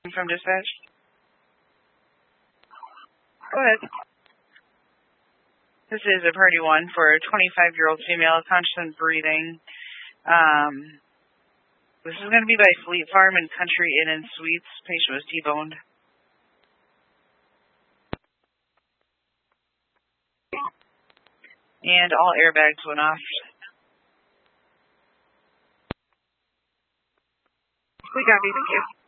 From dispatch. Go ahead. This is a priority 1 for a 25-year-old female, constant breathing. This is going to be by Fleet Farm and Country Inn and Suites. Patient was T-boned. And all airbags went off. We got me. Thank you.